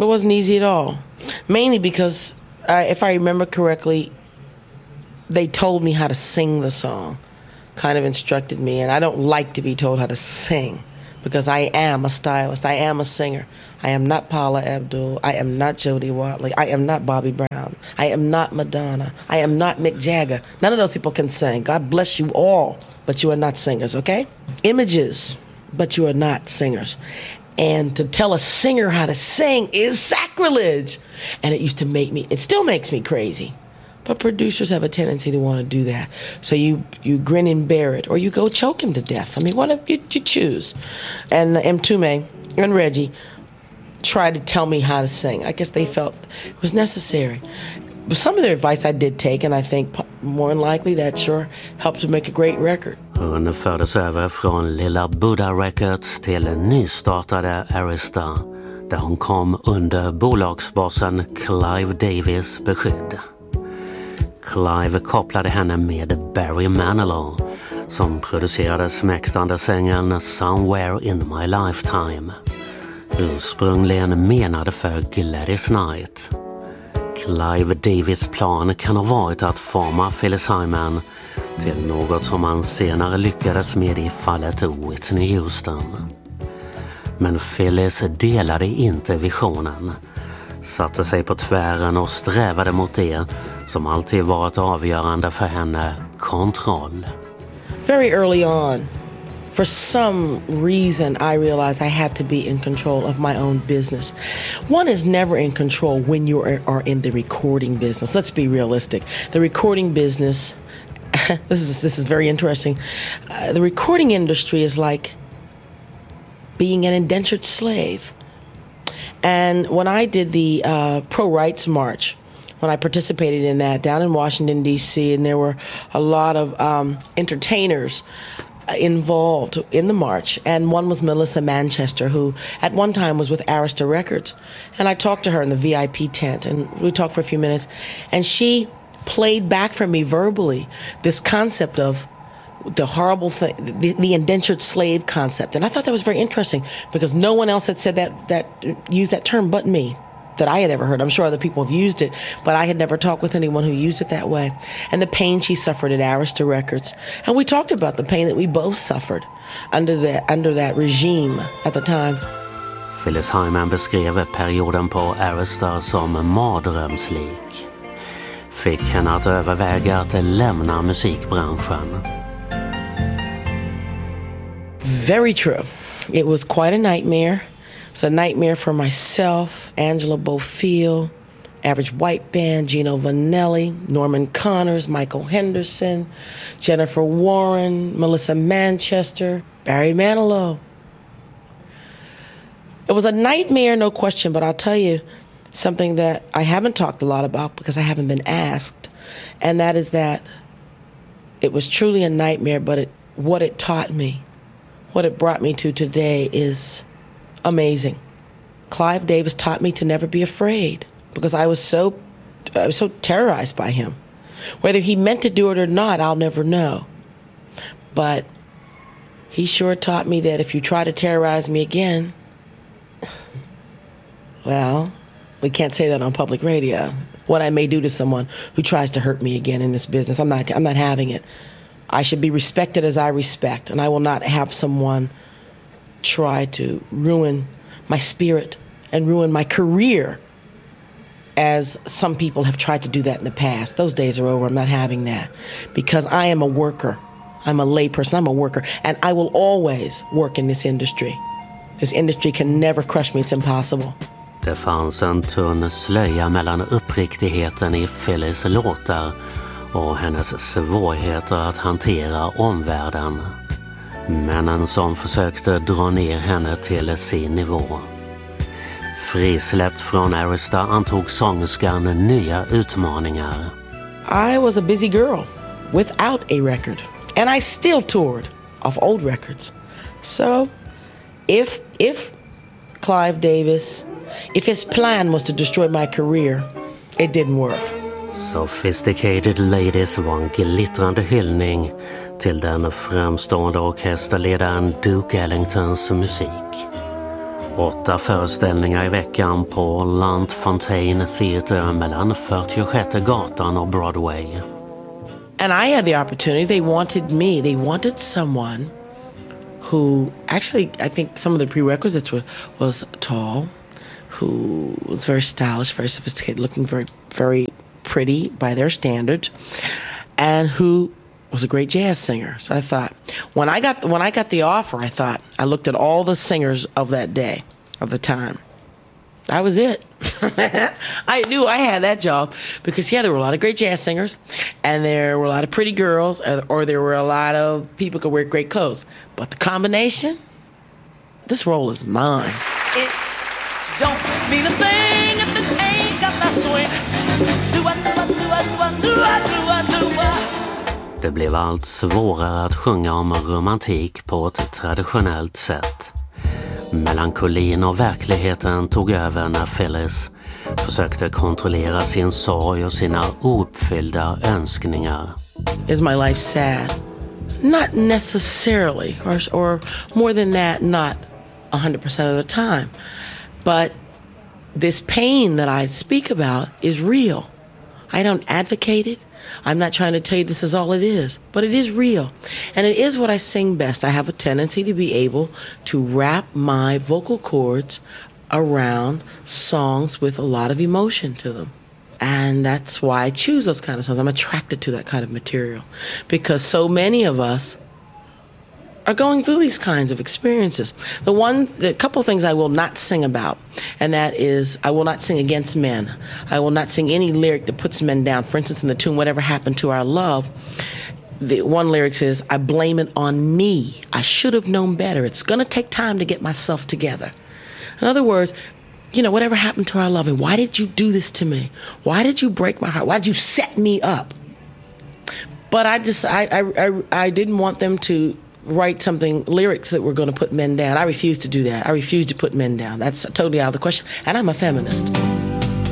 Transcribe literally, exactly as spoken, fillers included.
It wasn't easy at all. Mainly because, uh, if I remember correctly, they told me how to sing the song, kind of instructed me, and I don't like to be told how to sing because I am a stylist. I am a singer. I am not Paula Abdul. I am not Jody Watley. I am not Bobby Brown. I am not Madonna. I am not Mick Jagger. None of those people can sing. God bless you all, but you are not singers, okay? Images, but you are not singers. And to tell a singer how to sing is sacrilege. And it used to make me, it still makes me crazy. But producers have a tendency to want to do that. So you, you grin and bear it, or you go choke him to death. I mean, what if you, you choose? And Mtume and Reggie tried to tell me how to sing. I guess they felt it was necessary. But some of their advice I did take, and I think more than likely that sure helped to make a great record. Hon fördes över från Lilla Buddha Records till nystartade Arista, där hon kom under bolagsbossen Clive Davis beskydd. Clive kopplade henne med Barry Manilow, som producerade smäktande sängen Somewhere in My Lifetime, ursprungligen menade för Gladys Knight. Clive Davis plan kan ha varit att forma Phyllis Hyman till något som han senare lyckades med i fallet Whitney Houston. Men Phyllis delade inte visionen, satte sig på tvären och strävade mot det som alltid varit avgörande för henne, kontroll. Very early on, for some reason, I realized I had to be in control of my own business. One is never in control when you are, are in the recording business. Let's be realistic. The recording business, this is this is very interesting. Uh, the recording industry is like being an indentured slave. And when I did the uh, Pro Rights March, when I participated in that down in Washington, D C, and there were a lot of um, entertainers involved in the march, and one was Melissa Manchester, who at one time was with Arista Records, and I talked to her in the V I P tent, and we talked for a few minutes, and she played back for me verbally this concept of the horrible thing, the, the indentured slave concept, and I thought that was very interesting because no one else had said that, that used that term but me, that I had ever heard. I'm sure other people have used it, but I had never talked with anyone who used it that way. And the pain she suffered at Arista Records. And we talked about the pain that we both suffered under that, under that regime at the time. Phyllis Hyman beskrev perioden på Arista som mardrömslik. Fick henne att överväga att lämna musikbranschen. Very true. It was quite a nightmare. It was a nightmare for myself, Angela Bofill, Average White Band, Gino Vanelli, Norman Connors, Michael Henderson, Jennifer Warren, Melissa Manchester, Barry Manilow. It was a nightmare, no question, but I'll tell you something that I haven't talked a lot about because I haven't been asked, and that is that it was truly a nightmare, but it, what it taught me, what it brought me to today is amazing. Clive Davis taught me to never be afraid because I was so I was so terrorized by him. Whether he meant to do it or not, I'll never know. But he sure taught me that if you try to terrorize me again, well, we can't say that on public radio. What I may do to someone who tries to hurt me again in this business, I'm not I'm not having it. I should be respected as I respect, and I will not have someone try to ruin my spirit and ruin my career as some people have tried to do that in the past. Those days are over. I'm not having that because I am a worker. I'm a layperson. I'm a worker, and I will always work in this industry. This industry can never crush me. It's impossible. Det fanns en tunn slöja mellan uppriktigheten i Phyllis låtar och hennes svårigheter att hantera omvärlden. Männen som försökte dra ner henne till sin nivå. Frisläppt från Arista antog sångerskan nya utmaningar. I was a busy girl without a record, and I still toured off old records. So, if if Clive Davis, if his plan was to destroy my career, it didn't work. Sophisticated Ladies var en glittrande hyllning till den framstående orkesterledaren Duke Ellingtons musik. Åtta föreställningar i veckan på Lunt-Fontanne Theatre mellan fyrtiosjätte gatan och Broadway. And I had the opportunity. They wanted me. They wanted someone who actually, I think some of the prerequisites were, was tall, who was very stylish, very sophisticated, looking very, very pretty by their standards, and who was a great jazz singer. So I thought, when I got when I got the offer, I thought, I looked at all the singers of that day, of the time. That was it. I knew I had that job because, yeah, there were a lot of great jazz singers, and there were a lot of pretty girls, or there were a lot of people who could wear great clothes. But the combination, this role is mine. It don't mean a thing if it ain't got that swing. Det blev allt svårare att sjunga om romantik på ett traditionellt sätt. Melankolin och verkligheten tog över när Phyllis försökte kontrollera sin sorg och sina ouppfyllda önskningar. Is my life sad? Not necessarily, or, or more than that, not one hundred percent of the time. But this pain that I speak about is real. I don't advocate it. I'm not trying to tell you this is all it is, but it is real. And it is what I sing best. I have a tendency to be able to wrap my vocal cords around songs with a lot of emotion to them. And that's why I choose those kind of songs. I'm attracted to that kind of material because so many of us are going through these kinds of experiences. The one, the couple of things I will not sing about, and that is I will not sing against men. I will not sing any lyric that puts men down. For instance, in the tune Whatever Happened to Our Love, the one lyric says, I blame it on me. I should have known better. It's going to take time to get myself together. In other words, you know, whatever happened to our love, and why did you do this to me? Why did you break my heart? Why did you set me up? But I just, I, I, I, I didn't want them to write something, lyrics that were going to put men down. I refused to do that. I refused to put men down. That's totally out of the question. And I'm a feminist.